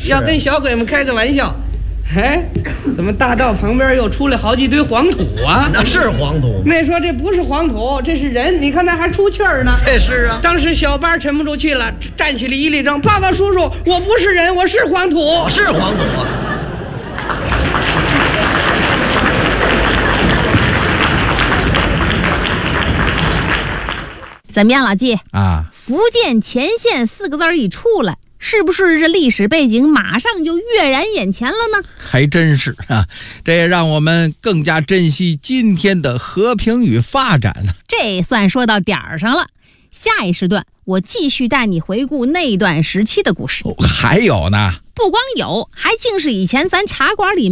要跟小鬼们开个玩笑。哎，怎么大道旁边又出来好几堆黄土啊？ 那是黄土。 那说这不是黄土，这是人。你看那还出气儿呢。 这是啊。 当时小八沉不住气了，站起来一立正，报告叔叔，我不是人，我是黄土。 我是黄土啊。 怎么样，老季啊？ 福建前线4个字一出来，是不是这历史背景马上就跃然眼前了呢？ 还真是啊，这也让我们更加珍惜今天的和平与发展呢。 这算说到点儿上了。下一时段我继续带你回顾那段时期的故事。 还有呢？ 不光有，还竟是以前咱茶馆里